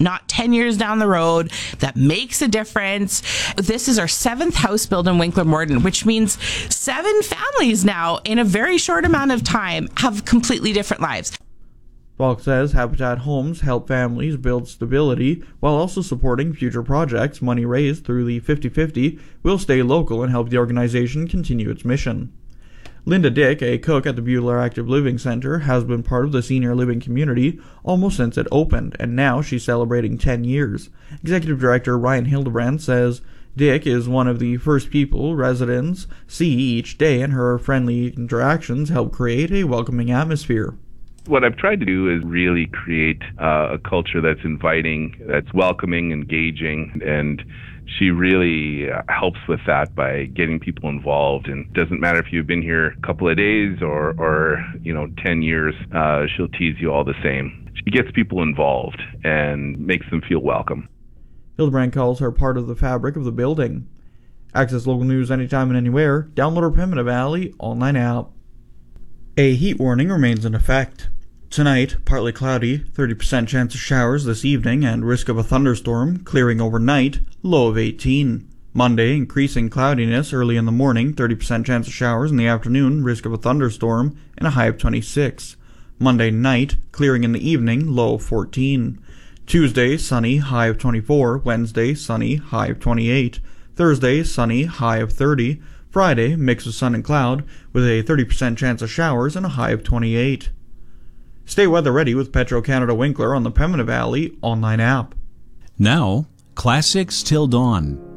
not 10 years down the road, that makes a difference. This is our 7th house build in Winkler Morden, which means 7 families now in a very short amount of time have completely different lives. Falk says Habitat Homes help families build stability while also supporting future projects. Money raised through the 50/50 will stay local and help the organization continue its mission. Linda Dick, a cook at the Beulah Active Living Center, has been part of the senior living community almost since it opened, and now she's celebrating 10 years. Executive Director Ryan Hildebrand says Dick is one of the first people residents see each day, and her friendly interactions help create a welcoming atmosphere. What I've tried to do is really create a culture that's inviting, that's welcoming, engaging, and she really helps with that by getting people involved. And it doesn't matter if you've been here a couple of days or 10 years, she'll tease you all the same. She gets people involved and makes them feel welcome. Hildebrand calls her part of the fabric of the building. Access local news anytime and anywhere. Download our Pembina Valley online app. A heat warning remains in effect. Tonight, partly cloudy, 30% chance of showers this evening and risk of a thunderstorm, clearing overnight, low of 18. Monday, increasing cloudiness early in the morning, 30% chance of showers in the afternoon, risk of a thunderstorm, and a high of 26. Monday night, clearing in the evening, low of 14. Tuesday, sunny, high of 24. Wednesday, sunny, high of 28. Thursday, sunny, high of 30. Friday, mix of sun and cloud, with a 30% chance of showers and a high of 28. Stay weather ready with Petro-Canada Winkler on the Pembina Valley online app. Now, Classics Till Dawn.